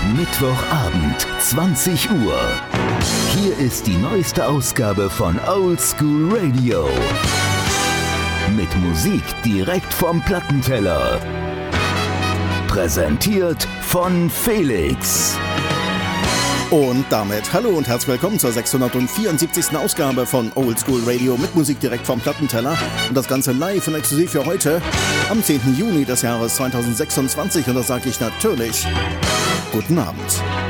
Mittwochabend, 20 Uhr. Hier ist die neueste Ausgabe von Old School Radio. Mit Musik direkt vom Plattenteller. Präsentiert von Felix. Und damit hallo und herzlich willkommen zur 674. Ausgabe von Old School Radio mit Musik direkt vom Plattenteller. Und das Ganze live und exklusiv für heute am 10. Juni des Jahres 2026. Und da sage ich natürlich guten Abend.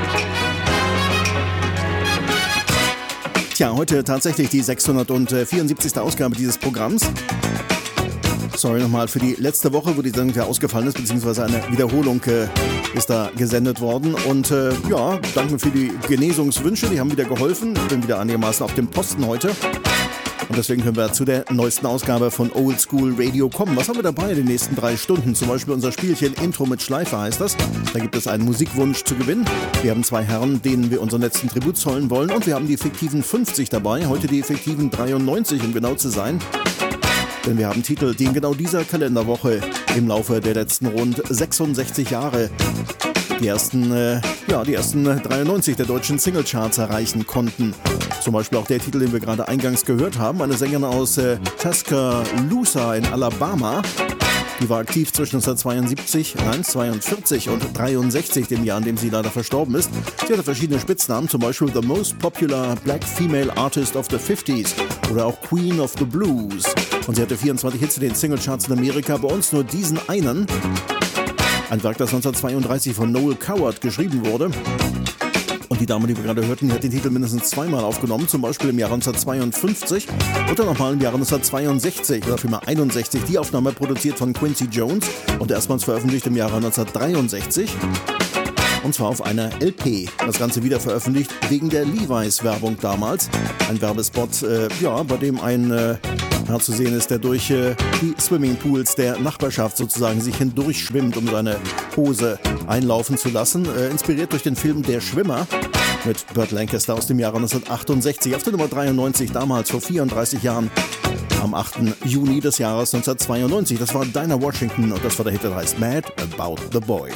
Tja, heute tatsächlich die 674. Ausgabe dieses Programms. Sorry nochmal für die letzte Woche, wo die Sendung ja ausgefallen ist, beziehungsweise eine Wiederholung ist da gesendet worden. Und ja, danke für die Genesungswünsche, die haben wieder geholfen. Ich bin wieder einigermaßen auf dem Posten heute. Und deswegen können wir zu der neuesten Ausgabe von Old School Radio kommen. Was haben wir dabei in den nächsten 3 Stunden? Zum Beispiel unser Spielchen Intro mit Schleife heißt das. Da gibt es einen Musikwunsch zu gewinnen. Wir haben 2 Herren, denen wir unseren letzten Tribut zollen wollen. Und wir haben die fiktiven 50 dabei, heute die fiktiven 93, um genau zu sein. Denn wir haben Titel, die in genau dieser Kalenderwoche im Laufe der letzten rund 66 Jahre die ersten 93 der deutschen Singlecharts erreichen konnten. Zum Beispiel auch der Titel, den wir gerade eingangs gehört haben, eine Sängerin aus Tuscaloosa in Alabama. Die war aktiv zwischen 1942 und 63, dem Jahr, in dem sie leider verstorben ist. Sie hatte verschiedene Spitznamen, zum Beispiel The Most Popular Black Female Artist of the 50s oder auch Queen of the Blues. Und sie hatte 24 Hits in den Singlecharts in Amerika, bei uns nur diesen einen. Ein Werk, das 1932 von Noel Coward geschrieben wurde. Und die Dame, die wir gerade hörten, die hat den Titel mindestens 2-mal aufgenommen, zum Beispiel im Jahr 1952 und dann nochmal im Jahr 1962 oder vielmehr 61. Die Aufnahme produziert von Quincy Jones und erstmals veröffentlicht im Jahre 1963. Und zwar auf einer LP. Das Ganze wieder veröffentlicht wegen der Levi's-Werbung damals. Ein Werbespot, bei dem ein Herr zu sehen ist, der durch die Swimmingpools der Nachbarschaft sozusagen sich hindurchschwimmt, um seine Hose einlaufen zu lassen. Inspiriert durch den Film Der Schwimmer mit Burt Lancaster aus dem Jahre 1968. Auf der Nummer 93, damals vor 34 Jahren, am 8. Juni des Jahres 1992. Das war Dinah Washington und das war der Hit, der heißt Mad About the Boy.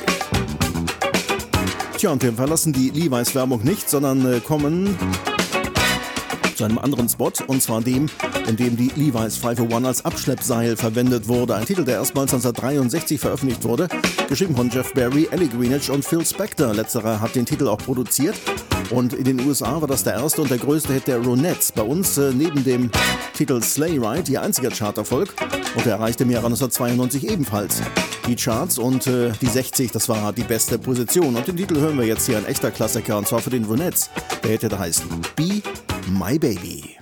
Tja, und wir verlassen die Levi's-Werbung nicht, sondern kommen zu einem anderen Spot, und zwar dem, in dem die Levi's 501 als Abschleppseil verwendet wurde. Ein Titel, der erstmals 1963 veröffentlicht wurde, geschrieben von Jeff Barry, Ellie Greenwich und Phil Spector. Letzterer hat den Titel auch produziert. Und in den USA war das der erste und der größte Hit der Ronettes. Bei uns neben dem Titel Sleigh Ride ihr einziger Charterfolg. Und er erreichte im Jahre 1992 ebenfalls die Charts und die 60, das war die beste Position. Und den Titel hören wir jetzt hier, ein echter Klassiker, und zwar für den Ronettes. Der Hit, der heißt Be My Baby.